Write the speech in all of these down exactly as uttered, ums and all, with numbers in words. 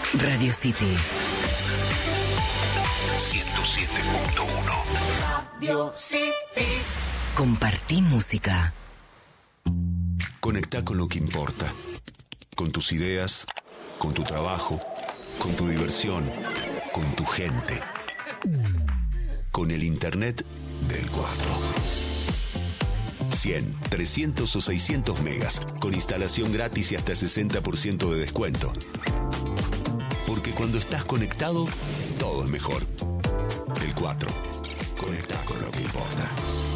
Radio City ciento siete punto uno. Radio City. Compartí música. Conectá con lo que importa. Con tus ideas, con tu trabajo, con tu diversión, con tu gente. Con el internet del cuatro. cien, trescientos o seiscientos megas, con instalación gratis y hasta sesenta por ciento de descuento. Porque cuando estás conectado, todo es mejor. El cuatro. Conectá con lo que importa.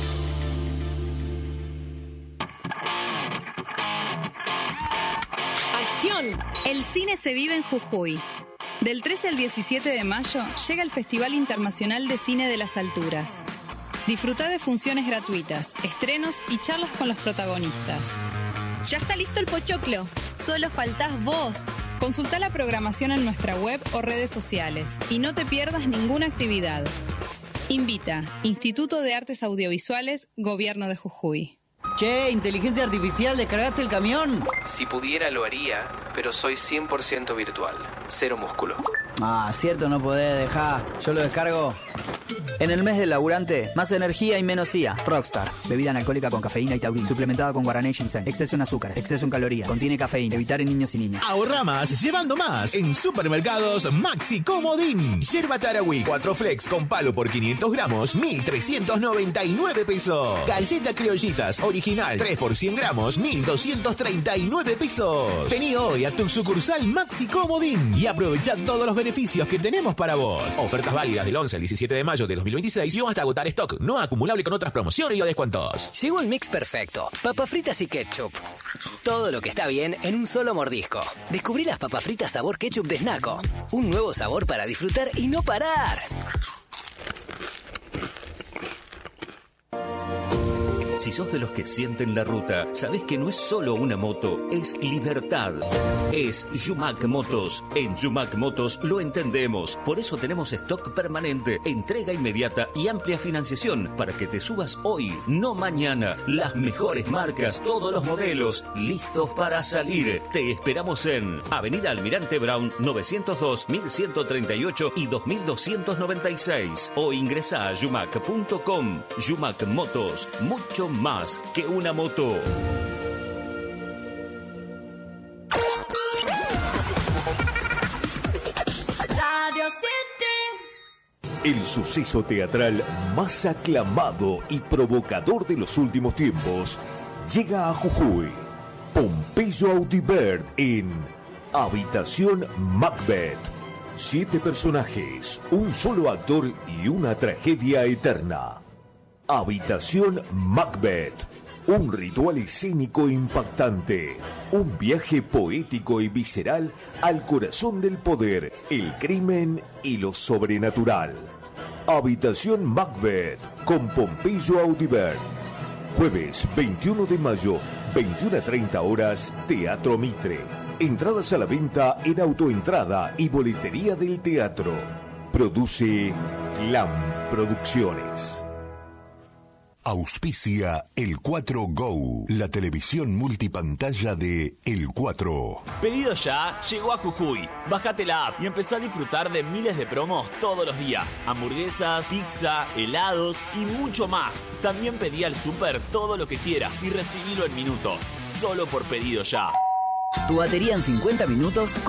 ¡Acción! El cine se vive en Jujuy. Del trece al diecisiete de mayo llega el Festival Internacional de Cine de las Alturas. Disfrutá de funciones gratuitas, estrenos y charlas con los protagonistas. Ya está listo el pochoclo. Solo faltás vos. Consultá la programación en nuestra web o redes sociales y no te pierdas ninguna actividad. Invita Instituto de Artes Audiovisuales, Gobierno de Jujuy. Che, inteligencia artificial, ¿descargaste el camión? Si pudiera lo haría, pero soy cien por ciento virtual, cero músculo. Ah, cierto, no podés dejar. Yo lo descargo. En el mes del laburante, más energía y menos I A. Rockstar. Bebida analcohólica con cafeína y taurina. Suplementada con guaraná y ginseng. Exceso en azúcar. Exceso en calorías. Contiene cafeína. Evitar en niños y niñas. Ahorra más llevando más en Supermercados Maxi Comodín. Yerba Tarahui cuatro Flex con palo por quinientos gramos, mil trescientos noventa y nueve pesos. Galleta Criollitas original tres por cien gramos, mil doscientos treinta y nueve pesos. Vení hoy a tu sucursal Maxi Comodín y aprovecha todos los beneficios que tenemos para vos. Ofertas válidas del once al diecisiete de mayo de dos mil veintiséis y hasta agotar stock, no acumulable con otras promociones y o descuentos. Llegó el mix perfecto. Papas fritas y ketchup. Todo lo que está bien en un solo mordisco. Descubrí las papas fritas sabor ketchup de Snaco. Un nuevo sabor para disfrutar y no parar. Si sos de los que sienten la ruta, sabés que no es solo una moto, es libertad. Es Yumac Motos. En Yumac Motos lo entendemos. Por eso tenemos stock permanente, entrega inmediata y amplia financiación para que te subas hoy, no mañana. Las mejores marcas, todos los modelos, listos para salir. Te esperamos en Avenida Almirante Brown, novecientos dos, mil ciento treinta y ocho y dos mil doscientos noventa y seis. O ingresa a yumac punto com. Yumac Motos. Mucho más que una moto. Radio City. El suceso teatral más aclamado y provocador de los últimos tiempos llega a Jujuy. Pompeyo Audibert en Habitación Macbeth. Siete personajes, un solo actor y una tragedia eterna. Habitación Macbeth. Un ritual escénico impactante. Un viaje poético y visceral al corazón del poder, el crimen y lo sobrenatural. Habitación Macbeth con Pompeyo Audibert. Jueves veintiuno de mayo, veintiuna a treinta horas, Teatro Mitre. Entradas a la venta en Autoentrada y Boletería del Teatro. Produce Clam Producciones. Auspicia El cuatro Go, la televisión multipantalla de El cuatro. Pedido Ya llegó a Jujuy. Bájate la app y empezá a disfrutar de miles de promos todos los días. Hamburguesas, pizza, helados y mucho más. También pedí al súper todo lo que quieras y recibilo en minutos. Solo por Pedido Ya. Tu batería en cincuenta minutos